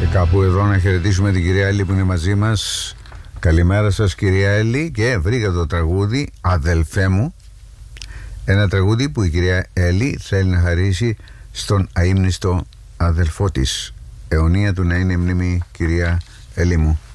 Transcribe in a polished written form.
Και κάπου εδώ να χαιρετήσουμε την κυρία Έλλη που είναι μαζί μας. Καλημέρα σας κυρία Έλλη. Και βρήκα το τραγούδι «Αδελφέ μου». Ένα τραγούδι που η κυρία Έλλη θέλει να χαρίσει στον αείμνηστο αδελφό της. Αιωνία του να είναι η μνήμη, κυρία Έλλη μου.